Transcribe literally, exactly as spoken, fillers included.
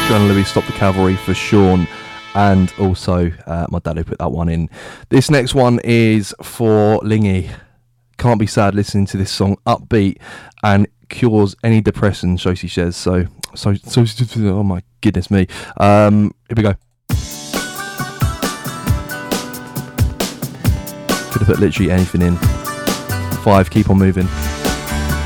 John Louis, Stop the Cavalry for Sean, and also uh, my dad who put that one in. This next one is for Lingy. Can't be sad listening to this song, upbeat and cures any depression, so she says. So, so, so, oh my goodness me. Um, here we go. Could have put literally anything in. Five, keep on moving.